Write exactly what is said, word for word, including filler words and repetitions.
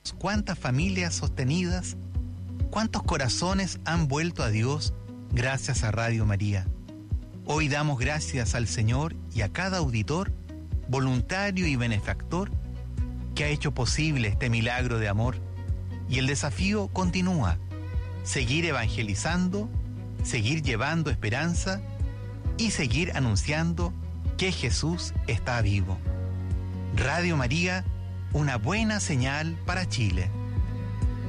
cuántas familias sostenidas, cuántos corazones han vuelto a Dios gracias a Radio María. Hoy damos gracias al Señor y a cada auditor, voluntario y benefactor, que ha hecho posible este milagro de amor. Y el desafío continúa: seguir evangelizando, seguir llevando esperanza y seguir anunciando que Jesús está vivo. Radio María, una buena señal para Chile.